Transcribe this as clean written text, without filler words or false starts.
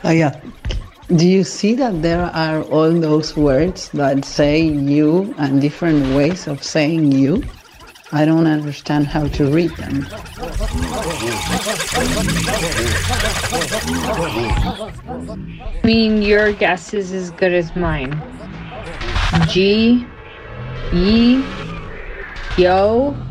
Oh, yeah. Do you see that there are all those words that say you and different ways of saying you? I don't understand how to read them. I mean, your guess is as good as mine. G, ye, yo,